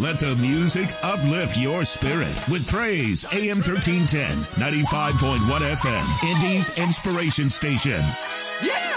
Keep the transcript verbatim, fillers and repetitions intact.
Let the music uplift your spirit with Praise A M thirteen ten, ninety-five point one F M, Indy's Inspiration Station. Yeah!